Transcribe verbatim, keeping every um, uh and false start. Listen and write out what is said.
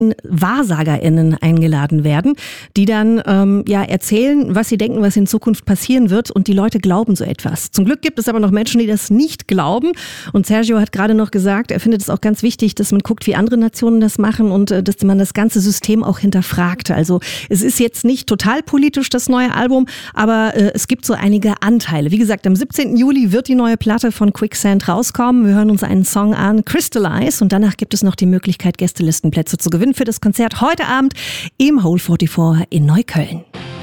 WahrsagerInnen eingeladen werden, die dann ähm, ja erzählen, was sie denken, was in Zukunft passieren wird, und die Leute glauben so etwas. Zum Glück gibt es aber noch Menschen, die das nicht glauben, und Sergio hat gerade noch gesagt, er findet es auch ganz wichtig, dass man guckt, wie andere Nationen das machen, und äh, dass man das ganze System auch hinterfragt. Also es ist jetzt nicht total politisch, das neue Album, aber äh, es gibt so einige Anteile. Wie gesagt, am siebzehnten Juli wird die neue Platte von Quicksand rauskommen. Wir hören uns einen Song an, Crystallize, und danach gibt es noch die Möglichkeit, Gästelistenplätze zu gewinnen für das Konzert heute Abend im Hole vierundvierzig in Neukölln.